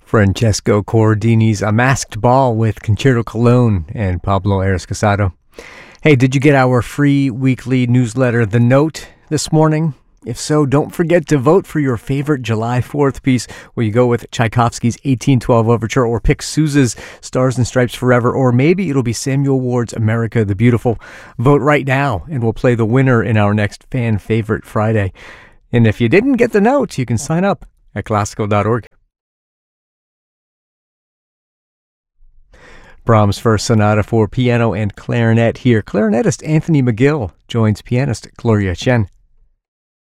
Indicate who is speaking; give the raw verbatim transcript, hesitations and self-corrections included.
Speaker 1: Francesco Corradini's A Masked Ball with Concerto Cologne and Pablo Ares Casado. Hey, did you get our free weekly newsletter, The Note, this morning? If so, don't forget to vote for your favorite July fourth piece, where you go with Tchaikovsky's eighteen twelve Overture, or pick Sousa's Stars and Stripes Forever, or maybe it'll be Samuel Ward's America the Beautiful. Vote right now, and we'll play the winner in our next Fan Favorite Friday. And if you didn't get the note, you can sign up at classical dot org. Brahms' First Sonata for piano and clarinet here. Clarinetist Anthony McGill joins pianist Gloria Chen.